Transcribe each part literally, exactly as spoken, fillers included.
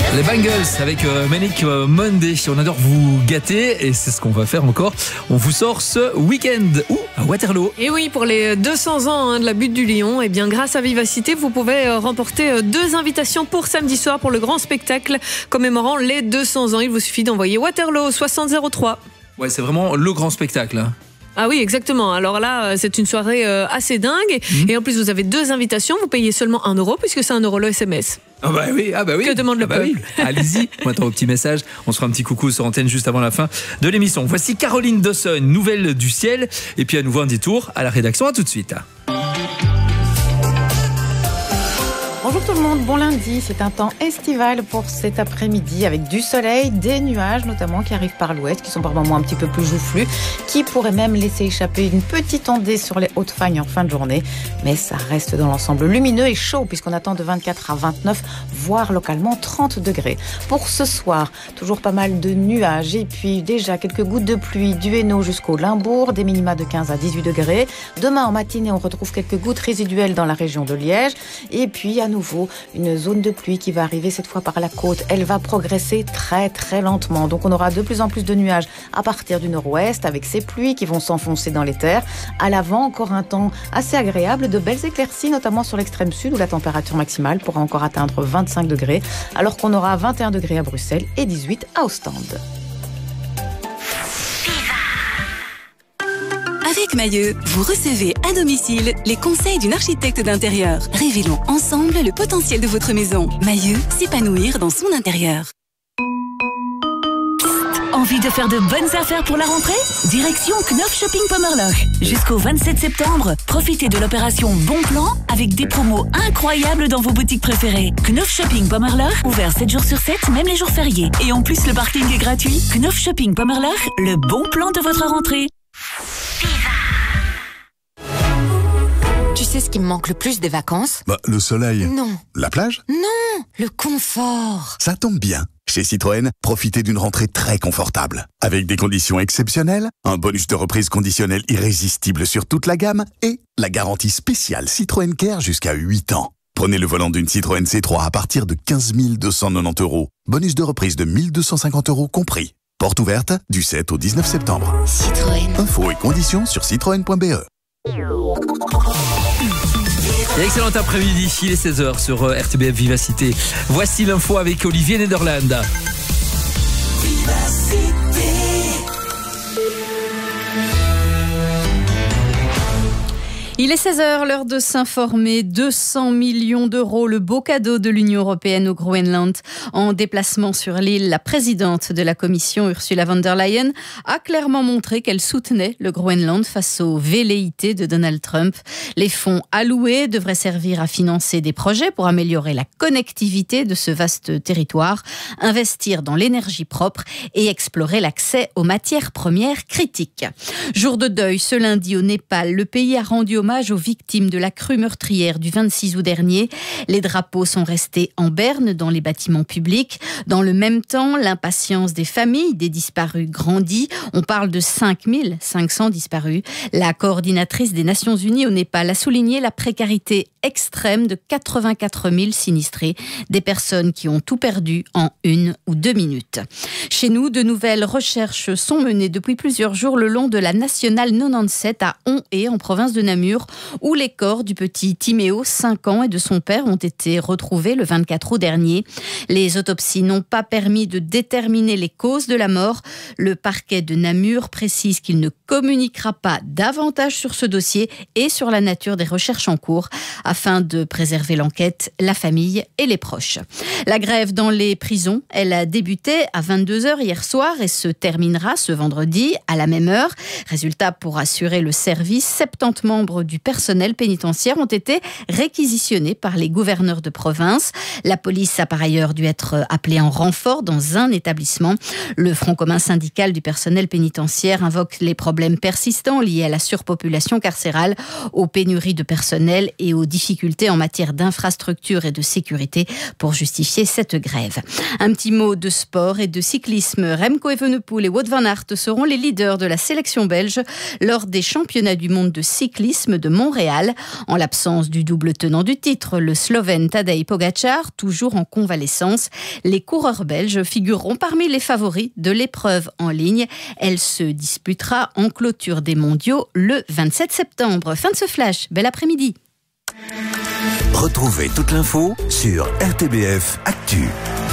Les Bangles avec euh, Manic Monday. On adore vous gâter et c'est ce qu'on va faire encore. On vous sort ce week-end où à Waterloo. Et oui, pour les deux cents ans hein, de la Butte du Lion, et bien grâce à Vivacité, vous pouvez euh, remporter euh, deux invitations pour samedi soir pour le grand spectacle commémorant les deux cents ans. Il vous suffit d'envoyer Waterloo soixante zéro trois. Ouais, c'est vraiment le grand spectacle. Hein. Ah oui, exactement. Alors là, c'est une soirée assez dingue. Mmh. Et en plus, vous avez deux invitations. Vous payez seulement un euro puisque c'est un euro le S M S. Ah bah oui, ah bah oui. Que demande le ah bah peuple oui. Allez-y, on attend au petit message. On se fera un petit coucou sur antenne juste avant la fin de l'émission. Voici Caroline Dawson, nouvelle du ciel. Et puis à nouveau un détour à la rédaction. À tout de suite. Bonjour tout le monde, bon lundi, c'est un temps estival pour cet après-midi avec du soleil, des nuages notamment qui arrivent par l'ouest, qui sont par moments un petit peu plus joufflus, qui pourraient même laisser échapper une petite ondée sur les Hautes-Fagnes en fin de journée. Mais ça reste dans l'ensemble lumineux et chaud puisqu'on attend de vingt-quatre à vingt-neuf, voire localement trente degrés. Pour ce soir, toujours pas mal de nuages et puis déjà quelques gouttes de pluie du Hainaut jusqu'au Limbourg, des minima de quinze à dix-huit degrés. Demain en matinée, on retrouve quelques gouttes résiduelles dans la région de Liège et puis à nouveau une zone de pluie qui va arriver cette fois par la côte. Elle va progresser très très lentement. Donc on aura de plus en plus de nuages à partir du nord-ouest avec ces pluies qui vont s'enfoncer dans les terres. À l'avant, encore un temps assez agréable, de belles éclaircies, notamment sur l'extrême sud où la température maximale pourra encore atteindre vingt-cinq degrés, alors qu'on aura vingt et un degrés à Bruxelles et dix-huit à Ostende. Avec Mailleux, vous recevez à domicile les conseils d'une architecte d'intérieur. Révélons ensemble le potentiel de votre maison. Mailleux, s'épanouir dans son intérieur. Envie de faire de bonnes affaires pour la rentrée? Direction Knopf Shopping Pommerloch. Jusqu'au vingt-sept septembre, profitez de l'opération Bon Plan avec des promos incroyables dans vos boutiques préférées. Knopf Shopping Pommerloch, ouvert sept jours sur sept, même les jours fériés. Et en plus, le parking est gratuit. Knopf Shopping Pommerloch, le bon plan de votre rentrée. Tu sais ce qui me manque le plus des vacances? Bah, le soleil. Non. La plage? Non, le confort. Ça tombe bien. Chez Citroën, profitez d'une rentrée très confortable. Avec des conditions exceptionnelles, un bonus de reprise conditionnel irrésistible sur toute la gamme et la garantie spéciale Citroën Care jusqu'à huit ans. Prenez le volant d'une Citroën C trois à partir de quinze mille deux cent quatre-vingt-dix euros. Bonus de reprise de mille deux cent cinquante euros compris. Porte ouverte du sept au dix-neuf septembre. Citroën. Infos et conditions sur citroën point b e. Et excellent après-midi, il est seize heures sur R T B F Vivacité. Voici l'info avec Olivier Nederland. Il est seize heures, l'heure de s'informer. deux cents millions d'euros, le beau cadeau de l'Union européenne au Groenland. En déplacement sur l'île, la présidente de la Commission, Ursula von der Leyen, a clairement montré qu'elle soutenait le Groenland face aux velléités de Donald Trump. Les fonds alloués devraient servir à financer des projets pour améliorer la connectivité de ce vaste territoire, investir dans l'énergie propre et explorer l'accès aux matières premières critiques. Jour de deuil ce lundi au Népal, le pays a rendu hommage aux victimes de la crue meurtrière du vingt-six août dernier. Les drapeaux sont restés en berne dans les bâtiments publics. Dans le même temps, l'impatience des familles des disparus grandit. On parle de cinq mille cinq cents disparus. La coordinatrice des Nations Unies au Népal a souligné la précarité extrême de quatre-vingt-quatre mille sinistrés, des personnes qui ont tout perdu en une ou deux minutes. Chez nous, de nouvelles recherches sont menées depuis plusieurs jours le long de la nationale quatre-vingt-dix-sept à Onhaye, en province de Namur, où les corps du petit Timéo, cinq ans, et de son père ont été retrouvés le vingt-quatre août dernier. Les autopsies n'ont pas permis de déterminer les causes de la mort. Le parquet de Namur précise qu'il ne communiquera pas davantage sur ce dossier et sur la nature des recherches en cours, afin de préserver l'enquête, la famille et les proches. La grève dans les prisons, elle a débuté à vingt-deux heures hier soir et se terminera ce vendredi à la même heure. Résultat, pour assurer le service, soixante-dix membres du personnel pénitentiaire ont été réquisitionnés par les gouverneurs de province. La police a par ailleurs dû être appelée en renfort dans un établissement. Le Front commun syndical du personnel pénitentiaire invoque les problèmes persistants liés à la surpopulation carcérale, aux pénuries de personnel et aux difficultés en matière d'infrastructure et de sécurité pour justifier cette grève. Un petit mot de sport et de cyclisme. Remco Evenepoel et Wout van Aert seront les leaders de la sélection belge lors des championnats du monde de cyclisme cyclisme de Montréal. En l'absence du double tenant du titre, le Slovène Tadej Pogačar, toujours en convalescence, les coureurs belges figureront parmi les favoris de l'épreuve en ligne. Elle se disputera en clôture des mondiaux le vingt-sept septembre. Fin de ce flash, bel après-midi. Retrouvez toute l'info sur R T B F Actu.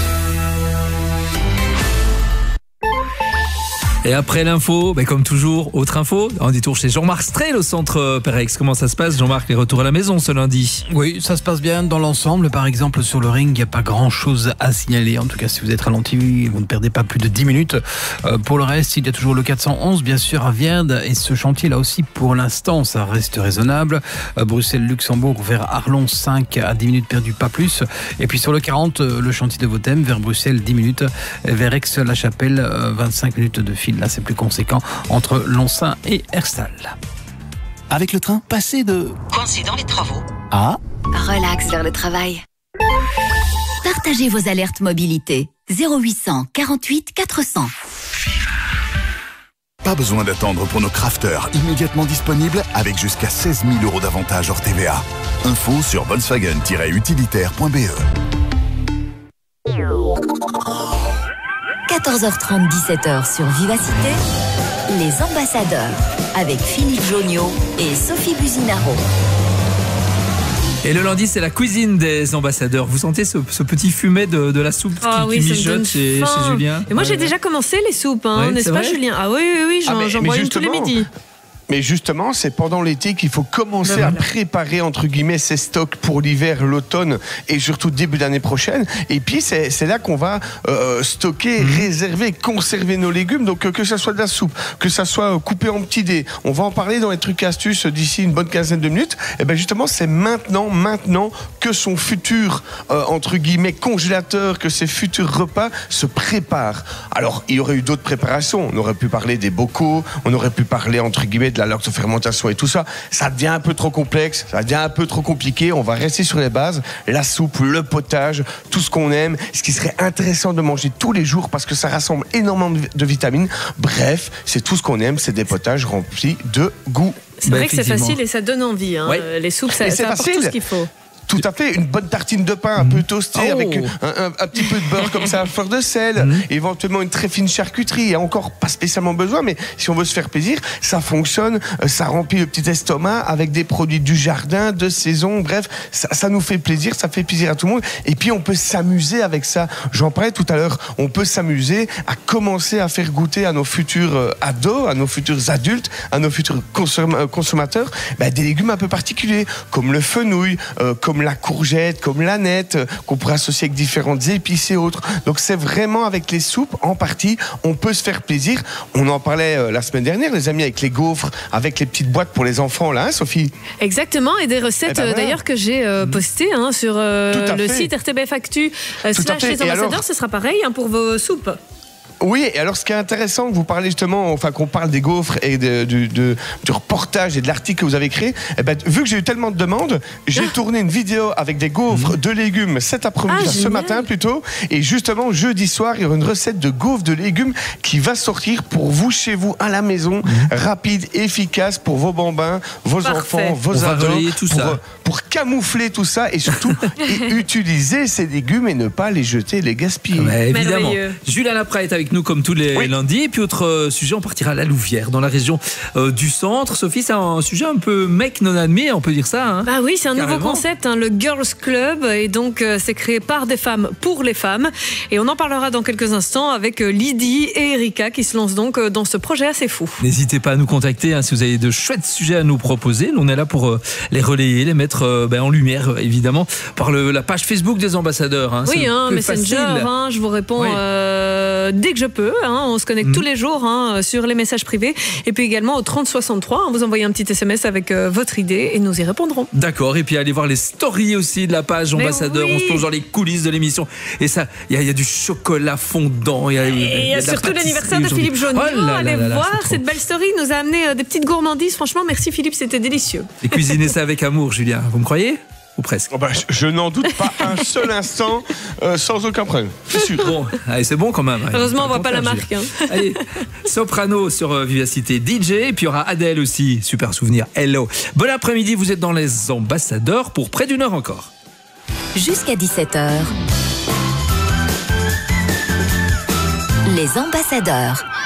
Et après l'info, bah comme toujours, autre info, un détour chez Jean-Marc Strel au centre Perex. Comment ça se passe, Jean-Marc, les retours à la maison ce lundi? Oui, ça se passe bien dans l'ensemble. Par exemple, sur le ring, il n'y a pas grand-chose à signaler. En tout cas, si vous êtes ralenti, vous ne perdez pas plus de dix minutes. Euh, pour le reste, il y a toujours le quatre cent onze, bien sûr, à Vierde. Et ce chantier, là aussi, pour l'instant, ça reste raisonnable. Euh, Bruxelles-Luxembourg vers Arlon, cinq à dix minutes perdues, pas plus. Et puis sur le quarante, le chantier de Votem vers Bruxelles, dix minutes. Vers Aix-la-Chapelle, vingt-cinq minutes de fil. Là, c'est plus conséquent entre Lonsin et Herstal. Avec le train, passez de... Coincé dans les travaux. Ah. Relax vers le travail. Partagez vos alertes mobilité. zéro huit cent quarante-huit quatre cents. Pas besoin d'attendre pour nos crafters, immédiatement disponibles avec jusqu'à seize mille euros d'avantages hors T V A. Info sur volkswagen tiret utilitaire point b e. quatorze heures trente, dix-sept heures sur Vivacité, les ambassadeurs avec Philippe Joniot et Sophie Buzinaro. Et le lundi, c'est la cuisine des ambassadeurs. Vous sentez ce, ce petit fumet de, de la soupe ah qui, oui, qui mijote chez, chez Julien? Et moi, ouais. j'ai déjà commencé les soupes, hein, ouais, n'est-ce pas, Julien? Ah oui, oui, oui, j'en, ah, j'en bois une tous les midis. Mais justement, c'est pendant l'été qu'il faut commencer ben voilà. à préparer, entre guillemets, ses stocks pour l'hiver, l'automne et surtout début d'année prochaine. Et puis, c'est, c'est là qu'on va euh, stocker, mmh. réserver, conserver nos légumes. Donc, euh, que ça soit de la soupe, que ça soit euh, coupé en petits dés. On va en parler dans les trucs astuces d'ici une bonne quinzaine de minutes. Et bien, justement, c'est maintenant, maintenant que son futur, euh, entre guillemets, congélateur, que ses futurs repas se préparent. Alors, il y aurait eu d'autres préparations. On aurait pu parler des bocaux, on aurait pu parler, entre guillemets, de la lactofermentation et tout ça, ça devient un peu trop complexe, ça devient un peu trop compliqué. On va rester sur les bases, la soupe, le potage, tout ce qu'on aime, ce qui serait intéressant de manger tous les jours parce que ça rassemble énormément de vitamines. Bref, c'est tout ce qu'on aime, c'est des potages remplis de goût. C'est bah, vrai que c'est facile et ça donne envie. Hein. Ouais. Les soupes, ça, ça apporte tout ce qu'il faut. Tout à fait, une bonne tartine de pain un peu toastée oh. avec un, un, un petit peu de beurre comme ça, un fleur de sel, mmh. éventuellement une très fine charcuterie. Et encore pas spécialement besoin, mais si on veut se faire plaisir, ça fonctionne, ça remplit le petit estomac avec des produits du jardin, de saison, bref, ça, ça nous fait plaisir, ça fait plaisir à tout le monde. Et puis on peut s'amuser avec ça. J'en parlais tout à l'heure, on peut s'amuser à commencer à faire goûter à nos futurs ados, à nos futurs adultes, à nos futurs consom- consommateurs, bah, des légumes un peu particuliers, comme le fenouil, euh, comme la courgette, comme l'aneth, qu'on pourrait associer avec différentes épices et autres. Donc c'est vraiment avec les soupes, en partie, on peut se faire plaisir. On en parlait euh, la semaine dernière, les amis, avec les gaufres, avec les petites boîtes pour les enfants, là, hein, Sophie? Exactement, et des recettes eh ben, voilà. d'ailleurs que j'ai euh, postées hein, sur euh, le fait. site R T B F Actu euh, slash les ambassadeurs, alors... ce sera pareil hein, pour vos soupes. Oui, et alors ce qui est intéressant, que vous parlez justement, enfin qu'on parle des gaufres et de, de, de, du reportage et de l'article que vous avez créé, eh ben, vu que j'ai eu tellement de demandes, j'ai ah. tourné une vidéo avec des gaufres mmh. de légumes cet après-midi, ah, ce matin plutôt, et justement jeudi soir, il y aura une recette de gaufres de légumes qui va sortir pour vous, chez vous, à la maison, mmh. rapide, efficace pour vos bambins, vos Parfait. enfants, vos On ados, tout pour, ça. pour camoufler tout ça et surtout et utiliser ces légumes et ne pas les jeter, les gaspiller. Mais évidemment. Julien Lapra est avec nous comme tous les oui. lundis. Et puis autre euh, sujet, on partira à la Louvière, dans la région euh, du centre. Sophie, c'est un sujet un peu mec non admis, on peut dire ça. Hein, bah oui, c'est un carrément. nouveau concept, hein, le Girls Club, et donc euh, c'est créé par des femmes pour les femmes. Et on en parlera dans quelques instants avec euh, Lydie et Erika qui se lancent donc euh, dans ce projet assez fou. N'hésitez pas à nous contacter hein, si vous avez de chouettes sujets à nous proposer. On est là pour euh, les relayer, les mettre euh, ben, en lumière, euh, évidemment, par le, la page Facebook des ambassadeurs. Hein, oui, hein, Messenger, hein, je vous réponds oui. euh, dès que je peux. Hein, on se connecte mmh. tous les jours hein, sur les messages privés. Et puis également au trente soixante-trois, hein, vous envoyez un petit S M S avec euh, votre idée et nous y répondrons. D'accord, et puis allez voir les stories aussi de la page ambassadeur. Oui. On se plonge dans les coulisses de l'émission. Et ça, il y, y a du chocolat fondant. Il y a, y a surtout l'anniversaire de Philippe Joniot. Oh là allez là là voir, cette belle story nous a amené euh, des petites gourmandises. Franchement, merci Philippe, c'était délicieux. Et cuisiner ça avec amour, Julien. Vous me croyez ? ou presque. Oh bah, je, je n'en doute pas un seul instant, euh, sans aucun problème. C'est sûr. Bon, allez, c'est bon quand même. Heureusement, on voit pas la marque. Hein. Allez, soprano sur euh, Vivacité D J, et puis il y aura Adèle aussi, super souvenir. Hello. Bon après-midi, vous êtes dans les ambassadeurs pour près d'une heure encore. Jusqu'à dix-sept heures. Les ambassadeurs.